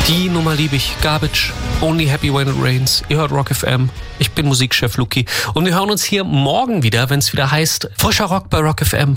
Die Nummer liebe ich. Garbage, Only Happy When It Rains. Ihr hört Rock FM. Ich bin Musikchef Luki. Und wir hören uns hier morgen wieder, wenn es wieder heißt Frischer Rock bei Rock FM.